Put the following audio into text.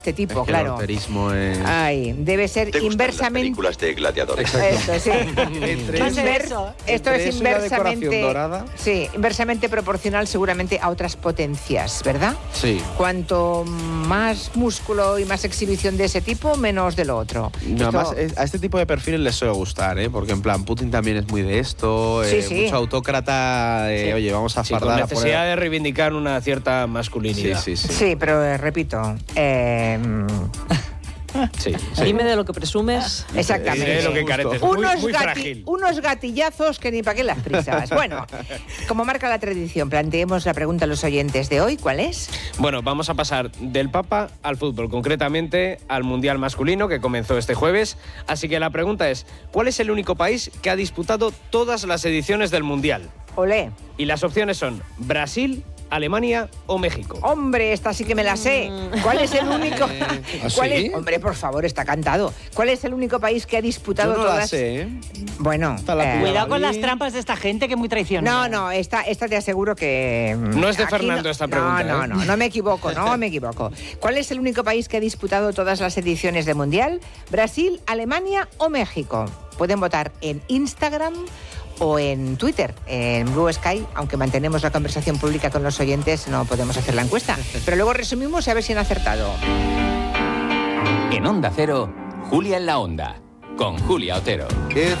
Este tipo, es que claro. El austerismo es... Ay, debe ser ¿Te gustan las inversamente. películas de gladiadores? Esto, sí. Va a ser eso. Esto es Entre eso y la decoración inversamente. dorada. Sí, inversamente proporcional seguramente a otras potencias, ¿verdad? Sí. Cuanto más músculo y más exhibición de ese tipo, menos de lo otro. Nada más, Esto- a este tipo de perfiles les suele gustar, ¿eh? Porque en plan, Putin también es muy de esto, Sí, sí. mucho autócrata, Sí. oye, vamos a Sí, con fardar a necesidad poner... de reivindicar una cierta masculinidad. Sí. Sí, pero repito. Sí. Dime de lo que presumes. Exactamente. Diré lo que careces. Muy, muy frágil. Unos gatillazos que ni para qué las prisas. Bueno, como marca la tradición, planteemos la pregunta a los oyentes de hoy. ¿Cuál es? Bueno, vamos a pasar del Papa al fútbol, concretamente al Mundial masculino que comenzó este jueves. Así que la pregunta es, ¿cuál es el único país que ha disputado todas las ediciones del Mundial? Olé. Y las opciones son Brasil, Alemania o México. Hombre, esta sí que me la sé. ¿Cuál es el único? ¿Ah, ¿Cuál sí? es? Hombre, por favor, está cantado. ¿Cuál es el único país que ha disputado Yo no todas? la sé, ¿eh? Bueno, Está la Cuidado con Ahí. las trampas de esta gente que es muy traicionera. no, esta te aseguro que... No es de aquí Fernando esta pregunta, ¿eh? No me equivoco, no me equivoco. ¿Cuál es el único país que ha disputado todas las ediciones de Mundial? ¿Brasil, Alemania o México? Pueden votar en Instagram o en Twitter, en Blue Sky, aunque mantenemos la conversación pública con los oyentes, no podemos hacer la encuesta. Pero luego resumimos y a ver si han acertado. En Onda Cero, Julia en la Onda, con Julia Otero. It's